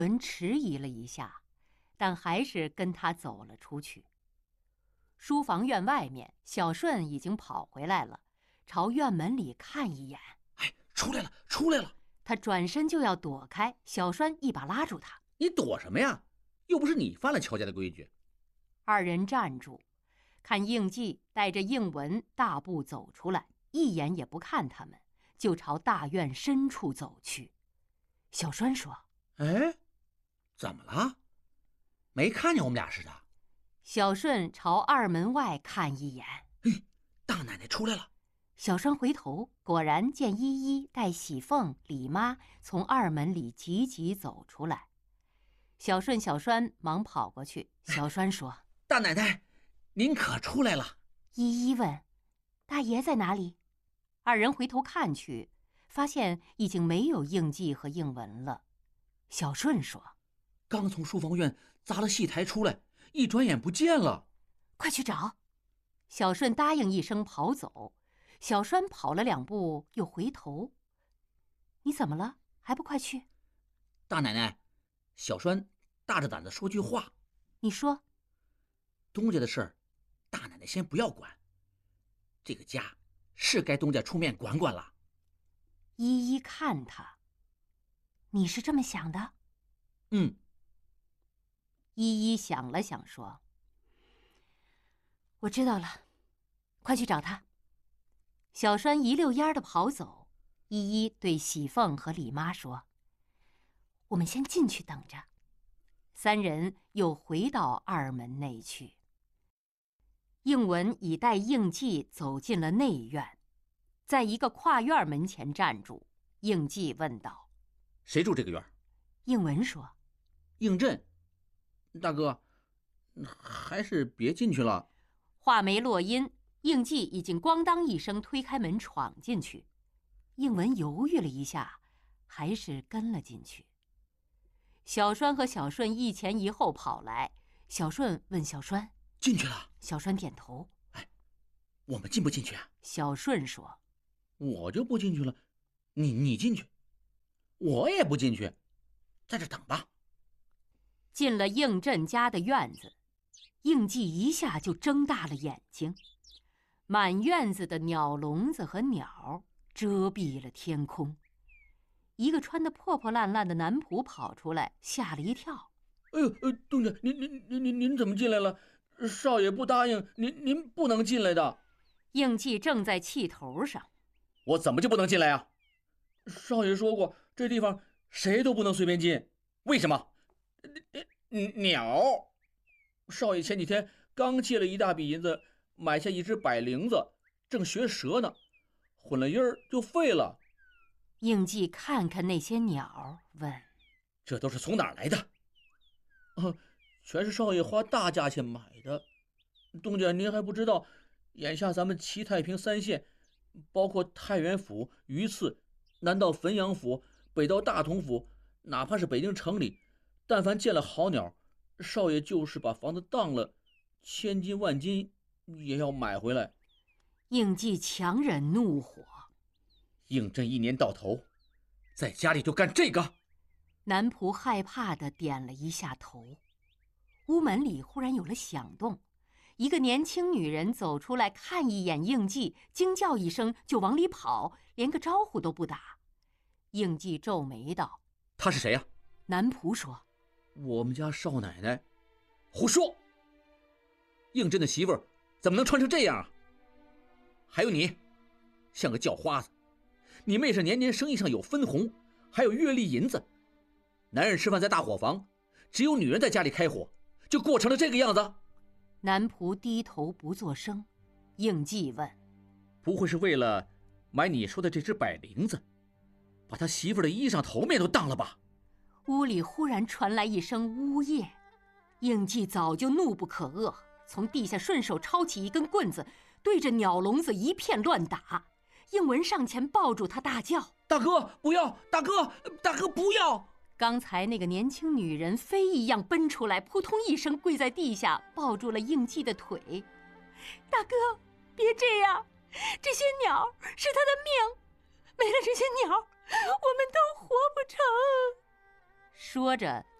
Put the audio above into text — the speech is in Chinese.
文迟疑了一下，但还是跟他走了出去。书房院外面，小顺已经跑回来了，朝院门里看一眼。 哎，出来了，出来了！ 他转身就要躲开，小栓一把拉住他：“ 你躲什么呀？又不是你犯了乔家的规矩。” 二人站住，看应季带着应文大步走出来，一眼也不看他们，就朝大院深处走去。小栓说：“ 哎，怎么了？没看见我们俩似的？” 小顺朝二门外看一眼， 哎，大奶奶出来了。 小栓回头，果然见依依带喜凤、李妈从二门里急急走出来。小顺、小栓忙跑过去。小栓说：“ 大奶奶，您可出来了。” 依依问：“大爷在哪里？”二人回头看去，发现已经没有应季和应文了。小顺说：“ 刚从书房院砸了戏台出来，一转眼不见了。” 快去找。小顺答应一声跑走。小栓跑了2步又回头：“你怎么了？还不快去？” 大奶奶，小栓大着胆子说句话。 你说。 东家的事儿，大奶奶先不要管，这个家是该东家出面管管了。 依依看他：“你是这么想的？” 嗯。 依依想了想说：“我知道了，快去找他。”小栓一溜烟的跑走。依依对喜凤和李妈说：“我们先进去等着。”三人又回到二门内去。应文已带应季走进了内院，在一个跨院门前站住。应季问道：“ 谁住这个院？” 应文说：“ 应震。大哥，还是别进去了。” 话没落音，应季已经咣当一声推开门闯进去。应文犹豫了一下，还是跟了进去。小栓和小顺一前一后跑来。小顺问小栓：“ 进去了？” 小栓点头。“ 哎，我们进不进去啊？” 小顺说：“ 我就不进去了，你进去。”“我也不进去，在这等吧。” 进了应震家的院子，应季一下就睁大了眼睛。满院子的鸟笼子和鸟遮蔽了天空。一个穿得破破烂烂的男仆跑出来，吓了一跳。 “哎呦，东家，您怎么进来了？少爷不答应，您不能进来的。” 应季正在气头上。 “我怎么就不能进来啊？少爷说过，这地方谁都不能随便进。为什么？鸟。少爷前几天刚借了一大笔银子，买下一只百灵子，正学舌呢，混了音儿就废了。” 应季看看那些鸟，问：“ 这都是从哪儿来的？”“全是少爷花大价钱买的。东家您还不知道，眼下咱们齐太平3县，包括太原府、榆次，南到汾阳府，北到大同府，哪怕是北京城里，但凡见了好鸟，少爷就是把房子当了，千金万金也要买回来。” 应季强忍怒火：“ 应震1年到头，在家里就干这个？” 男仆害怕地点了一下头。屋门里忽然有了响动，一个年轻女人走出来，看一眼应季，惊叫一声就往里跑，连个招呼都不打。应季皱眉道：“ 她是谁呀？” 男仆说：“ 我们家少奶奶。”“胡说！应震的媳妇儿怎么能穿成这样啊？还有你，像个叫花子。你妹是年年生意上有分红，还有月例银子。男人吃饭在大伙房，只有女人在家里开火，就过成了这个样子。” 男仆低头不作声。应季问：“ 不会是为了买你说的这只百灵子，把他媳妇的衣裳头面都当了吧？” 屋里忽然传来一声呜咽。应季早就怒不可遏，从地下顺手抄起一根棍子，对着鸟笼子一片乱打。应文上前抱住他大叫：“ 大哥不要！大哥不要！” 刚才那个年轻女人飞一样奔出来，扑通一声跪在地下，抱住了应季的腿。“大哥，别这样，这些鸟是他的命，没了这些鸟，我们都活不成。” 说着